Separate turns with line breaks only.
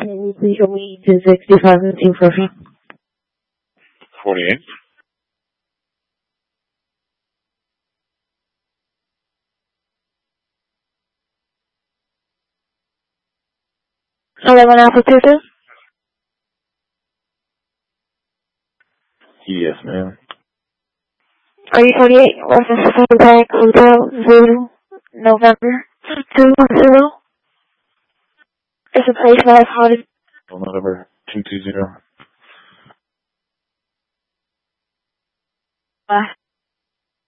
Can you please show me to 65 and team first?
48.
Alpha 22?
Yes, ma'am.
Are you 48? Reference to Bank Hotel 0 November 210? It's a place where I've haunted.
November 220.
Bye.